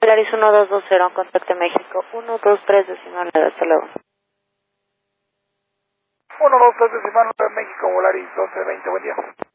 Volaris 1220, contacte México 123 decimal 9, hasta luego. 123 decimal 9, México, Volaris 1220, buen día.